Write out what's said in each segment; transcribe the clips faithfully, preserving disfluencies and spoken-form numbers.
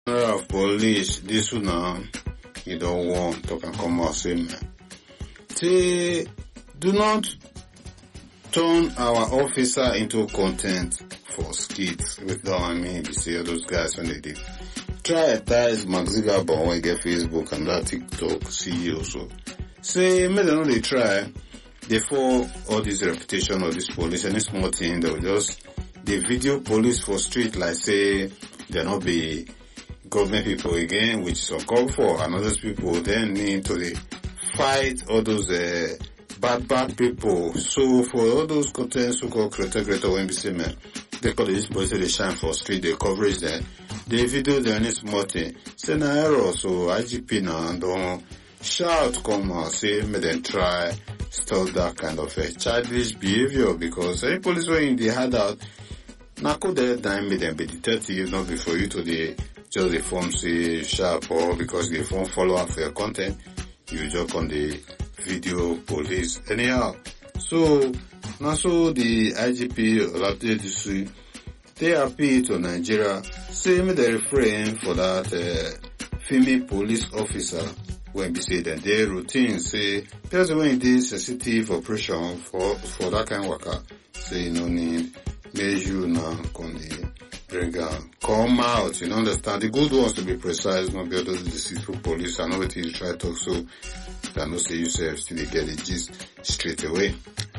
General of police, this one now, you don't want to come out say, man. Say, do not turn our officer into content for skits. With that I mean, you see all those guys when they did. Try ties Mark Zuckerberg when you get Facebook and that TikTok C E O so. Say, maybe they know they try, they fall all this reputation of this police, any small thing, they will just, the video police for street like say, they not be government people again, which is uncalled for, and those people then need to they fight all those uh, bad, bad people. So for all those content so-called creator, creator, when we say, man, they call this police, they shine for street, they coverage there, they video, they any small thing. Say na error, so I G P now don't shout, come out, say, may then try, stop that kind of a childish behavior, because any police when in the handout, now could they time me them be detective, not before you to the, just the form say sharp, or because the form follow up for your content, you just on the video police. Anyhow, so, now so the I G P, Olabode, they appeal to Nigeria, say me they refrain for that, uh, female police officer, when we say that their routine say there's when it is sensitive operation for for that kind of worker say no need measure now con the bring come out, you know, understand the good ones to be precise, not be all those deceitful police and all you try to talk so that no say yourself still they get the gist straight away.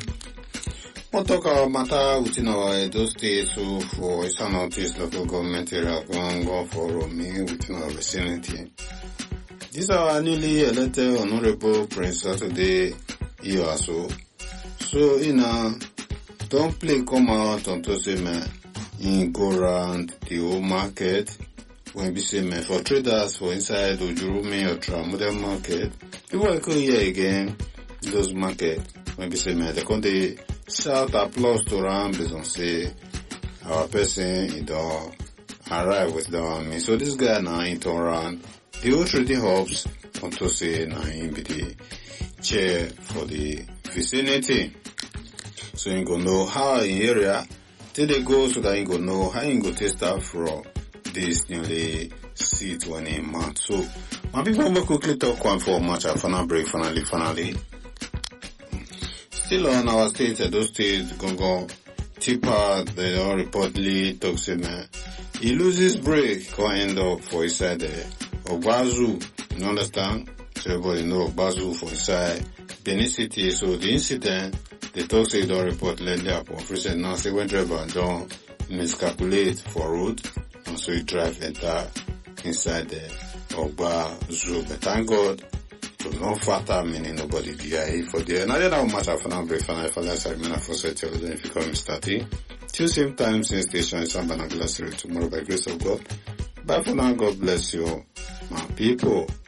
We'll talk about matter within our Edo state so for Eastern Northeast local government area going on for me within our vicinity. This is our newly elected Honorable Prince Saturday Iwaso. So, you know, don't play come out on to say, man, in go around the whole market. When we say, man, for traders, for inside Ojurumi or Tramodel market, people go here again, those market. When we say, man, they come they shout applause to around based on say, our person, he don't arrive with the army. So this guy now, he turn around. The whole trading hubs want to say now him be the chair for the vicinity. So you go know how in area till they go so that you go know how you go take start from this nearly seat when in month. So my people will quickly talk one for much a final break finally finally. Still on our state, those states go go tipper they all reportedly talk say man he loses break go end up for inside there. Ogbazu, you understand? So everybody know Ogbazu for inside Benin City. So the incident, they talk say don't report lately upon recent now say when driver don't miscalculate for road and so he drive enter inside the Ogbazu. But thank God it was no fatal meaning nobody be for there. Now that matter for now break for now for last remain for set if you come starting. Till same time same station in San Banagla tomorrow by grace of God. Bye for now, God bless you, my people.